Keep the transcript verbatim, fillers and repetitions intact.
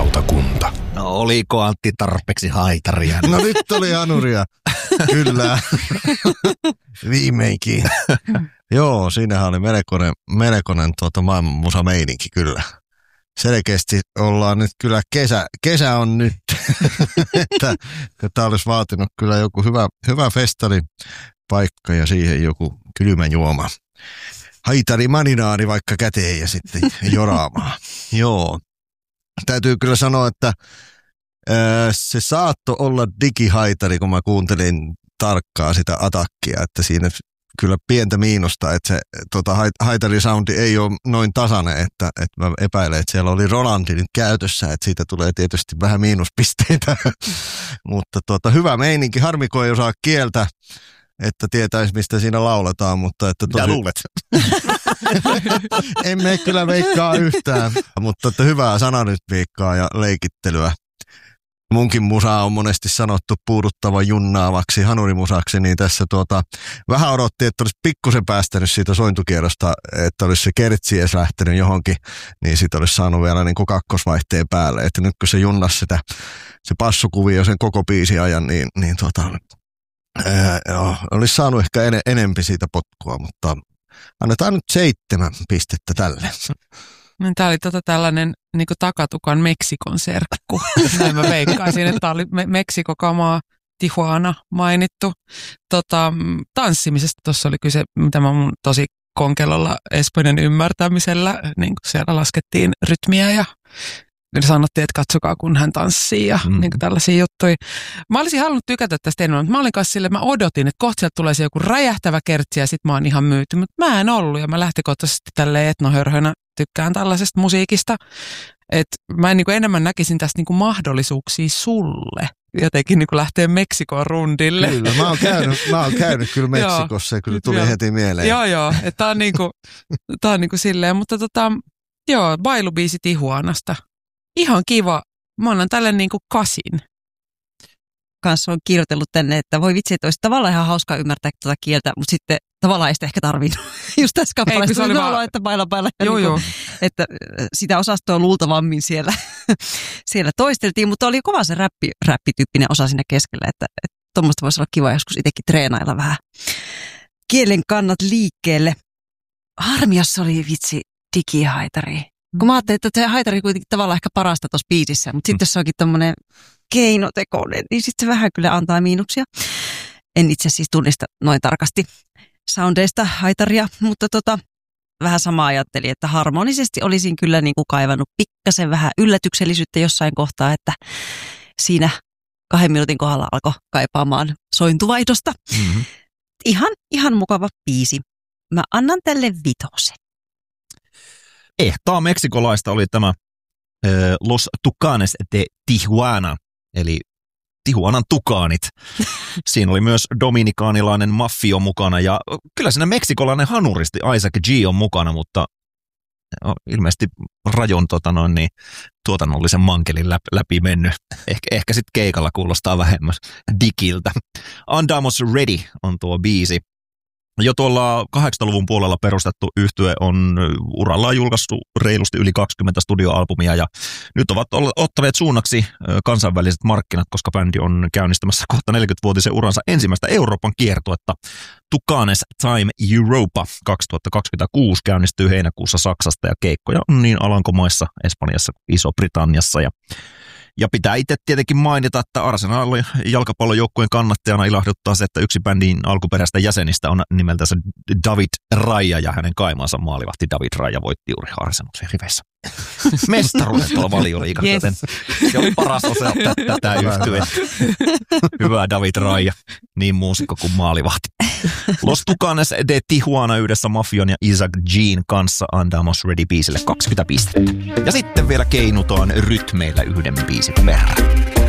lautakunta. No oliko Antti tarpeeksi haitaria? No nyt oli anuria. Kyllä. Viimeinkin. Joo, siinähän oli melkoinen, melkoinen tuota maailman musameininki kyllä. Selkeästi ollaan nyt kyllä, kesä, kesä on nyt, että tämä olisi vaatinut kyllä joku hyvä, hyvä festaripaikka ja siihen joku kylmä juoma. Haitari maninaani vaikka käteen ja sitten joraamaan. Joo. Täytyy kyllä sanoa, että ää, se saattoi olla digihaitari, kun mä kuuntelin tarkkaa sitä atakkia, että siinä kyllä pientä miinusta, että se tota, haitarisoundi ei ole noin tasainen, että, että mä epäilen, että siellä oli Rolandi nyt käytössä, että siitä tulee tietysti vähän miinuspisteitä, mutta tota, hyvä meininki, harmi kun ei osaa kieltä, että tietäisi mistä siinä lauletaan, mutta että tosi... Mitä luulet? Emme kyllä veikkaa yhtään, mutta että hyvää sananytviikkaa ja leikittelyä. Munkin musa on monesti sanottu puuduttava junnaavaksi hanurimusaksi, niin tässä tuota, vähän odotti, että olisi pikkusen päästänyt siitä sointukierrosta, että olisi se kertsi edes lähtenyt johonkin, niin siitä olisi saanut vielä niin kuin kakkosvaihteen päälle. Että nyt kun se junnasi sitä, se passukuvio sen koko biisin ajan, niin, niin tuota, ää, joo, olisi saanut ehkä en, enempi siitä potkua, mutta annetaan nyt seitsemän pistettä tälle. Tämä oli tota tällainen niin kuin takatukan Meksikon serkku. Näin mä veikkaisin, että tämä oli me- Meksikokamaa, Tijuana mainittu. Tota, tanssimisesta tuossa oli kyse, mitä mä mun tosi konkelolla espanjan ymmärtämisellä, niin kuin siellä laskettiin rytmiä ja sanottiin, että katsokaa kun hän tanssii ja mm. niin kuin tällaisia juttuja. Mä olisin halunnut tykätä tästä enemmän, mutta mä olin kanssa silleen, mä odotin, että kohta sieltä tulee se joku räjähtävä kertsi ja sit mä oon ihan myyty, mutta mä en ollut ja mä lähtökohtaisesti tälleen etnohörhönä tykkään tällaisesta musiikista, että mä en niin kuin enemmän näkisin tästä niin kuin mahdollisuuksia sulle jotenkin niin kuin lähteä Meksikon rundille. Kyllä, mä oon käynyt, mä oon käynyt kyllä Meksikossa ja kyllä tuli joo. heti mieleen. Joo, joo, että tää on niin kuin, tää on niin kuin silleen, mutta tota, joo, bailubiisi Tijuanasta. Ihan kiva. Mä annan tälle niin kuin kasin. Kanssa on kirjoitellut tänne, että voi vitsi, että olisi tavallaan ihan hauskaa ymmärtää tuota kieltä, mutta sitten tavallaan ei sitä ehkä tarvinnut. Just tässä kappaleessa oli vaan... että baila baila. Joo, niin joo. Että sitä osastoa luultavammin siellä, siellä toisteltiin, mutta oli kova se räppi, räppityyppinen osa siinä keskellä, että, että tuommoista voisi olla kiva joskus itsekin treenailla vähän kielen kannat liikkeelle. Harmi, jos se oli vitsi digihaitari. Kun mä ajattelin, että se haitari kuitenkin tavallaan ehkä parasta tuossa biisissä, mutta sitten jos se onkin tommoinen keinotekoinen, niin sitten se vähän kyllä antaa miinuksia. En itse siis tunnista noin tarkasti soundeista haitaria, mutta tota, vähän sama ajattelin, että harmonisesti olisin kyllä niin kuin kaivannut pikkasen vähän yllätyksellisyyttä jossain kohtaa, että siinä kahden minuutin kohdalla alkoi kaipaamaan sointuvaihdosta. Mm-hmm. Ihan, ihan mukava biisi. Mä annan tälle vitosen. Ehtaa meksikolaista oli tämä äh, Los Tucanes de Tijuana, eli Tijuanan tukaanit. Siinä oli myös dominikaanilainen maffio mukana ja kyllä siinä meksikolainen hanuristi Isaac G on mukana, mutta ilmeisesti rajon tota noin, niin, tuotannollisen mankelin läpi, läpi mennyt. Ehkä, ehkä sitten keikalla kuulostaa vähemmän digiltä. Andamos Ready on tuo biisi. Jo tuolla kahdeksankymmentäluvun puolella perustettu yhtye on urallaan julkaistu reilusti yli kaksikymmentä studioalbumia ja nyt ovat ottaneet suunnaksi kansainväliset markkinat, koska bändi on käynnistämässä kohta neljäkymmenvuotisen uransa ensimmäistä Euroopan kiertuetta. Tucanes Time Europa kaksituhattakaksikymmentäkuusi käynnistyy heinäkuussa Saksasta ja keikkoja on niin Alankomaissa, Espanjassa kuin Iso-Britanniassa ja Ja pitää itse tietenkin mainita, että Arsenalin jalkapallojoukkueen kannattajana ilahduttaa se, että yksi bändin alkuperäistä jäsenistä on nimeltänsä David Raya ja hänen kaimaansa maalivahti David Raya voitti juuri Arsenalin riveissä. Mestaruudet tuolla Valioliigassa, yes. Joten se oli paras osa tätä yhtyä. Hyvä David Raya, niin muusikko kuin maalivahti. Los Tucanes de Tijuana yhdessä Mafion ja Isaac G:n kanssa Andamos Ready biisille kaksikymmentä pistettä. Ja sitten vielä keinutaan rytmeillä yhden biisin verran.